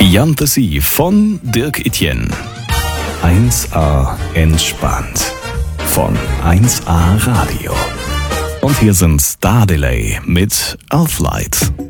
Beyond the Sea von Dirk Etienne. 1A entspannt von 1A Radio. Und hier sind Star Delay mit Earthlight.